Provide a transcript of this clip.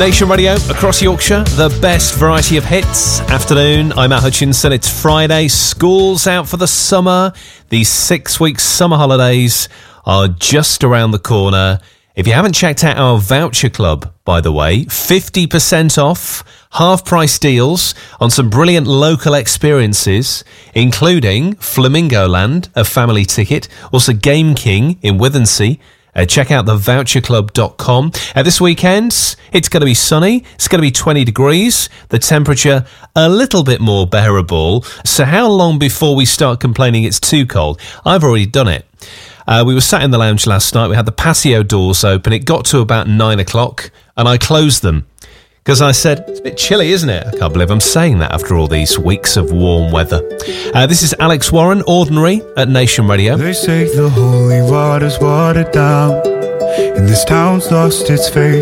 Nation Radio across Yorkshire, the best variety of hits. Afternoon, I'm Matt Hutchinson. It's Friday, school's out for the summer. These 6-week summer holidays are just around the corner. If you haven't checked out our voucher club, by the way, 50% off, half-price deals on some brilliant local experiences, including Flamingo Land, a family ticket, also Game King in Withensea. Check out thevoucherclub.com. This weekend, it's going to be sunny. It's going to be 20 degrees. The temperature a little bit more bearable. So how long before we start complaining it's too cold? I've already done it. We were sat in the lounge last night. We had the patio doors open. It got to about 9 o'clock and I closed them because I said, it's a bit chilly, isn't it? I can't believe I'm saying that after all these weeks of warm weather. This is Alex Warren, Ordinary, at Nation Radio. They say the holy water's watered down and this town's lost its faith.